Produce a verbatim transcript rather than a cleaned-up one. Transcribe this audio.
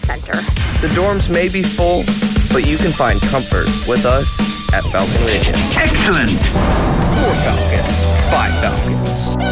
Center. The dorms may be full, but you can find comfort with us at Falcon Radio. Excellent!